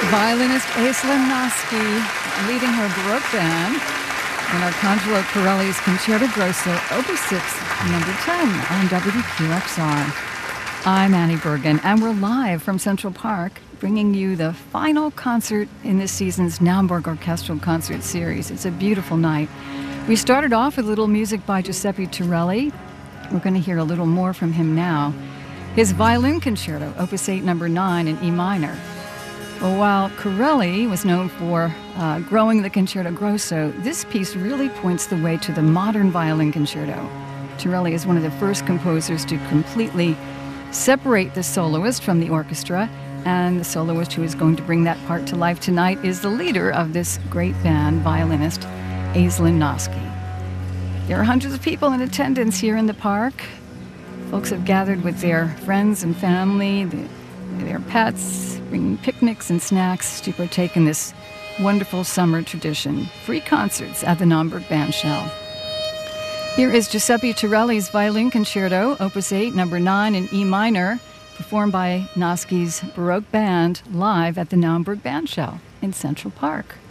Violinist Aislinn Noske leading her Baroque band in Arcangelo Corelli's Concerto Grosso, Opus 6, number 10 on WQXR. I'm Annie Bergen, and we're live from Central Park, bringing you the final concert in this season's Naumburg Orchestral Concert Series. It's a beautiful night. We started off with a little music by Giuseppe Torelli. We're going to hear a little more from him now. His Violin Concerto, Opus 8, number 9 in E minor. While Corelli was known for growing the Concerto Grosso, this piece really points the way to the modern violin concerto. Torelli is one of the first composers to completely separate the soloist from the orchestra, and the soloist who is going to bring that part to life tonight is the leader of this great band, violinist Aislinn Noske. There are hundreds of people in attendance here in the park. Folks have gathered with their friends and family, their pets, bringing picnics and snacks to partake in this wonderful summer tradition. Free concerts at the Naumburg Bandshell. Here is Giuseppe Torelli's Violin Concerto, Opus 8, number 9 in E minor, performed by Noske's Baroque Band live at the Naumburg Bandshell in Central Park.